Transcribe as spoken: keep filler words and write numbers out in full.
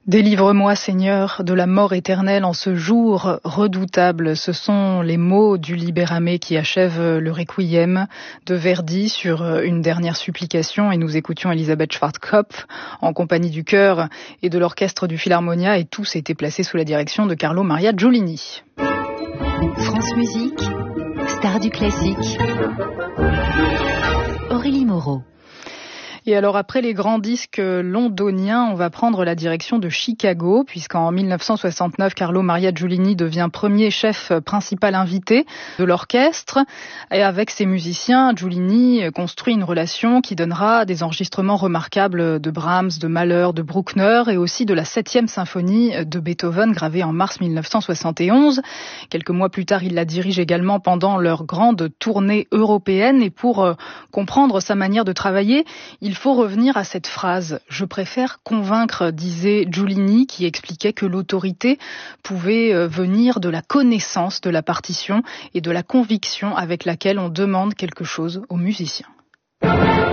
Délivre-moi, Seigneur, de la mort éternelle en ce jour redoutable. Ce sont les mots du Libérame qui achèvent le Requiem de Verdi sur une dernière supplication. Et nous écoutions Elisabeth Schwarzkopf en compagnie du chœur et de l'orchestre du Philharmonia. Et tous étaient placés sous la direction de Carlo Maria Giulini. France Musique, star du classique. Aurélie Moreau. Et alors après les grands disques londoniens, on va prendre la direction de Chicago, puisqu'en mille neuf cent soixante-neuf, Carlo Maria Giulini devient premier chef principal invité de l'orchestre. Et avec ses musiciens, Giulini construit une relation qui donnera des enregistrements remarquables de Brahms, de Mahler, de Bruckner et aussi de la septième symphonie de Beethoven, gravée en mars mille neuf cent soixante et onze. Quelques mois plus tard, il la dirige également pendant leur grande tournée européenne. Et pour comprendre sa manière de travailler, il Il faut revenir à cette phrase « Je préfère convaincre », disait Giulini, qui expliquait que l'autorité pouvait venir de la connaissance de la partition et de la conviction avec laquelle on demande quelque chose aux musiciens.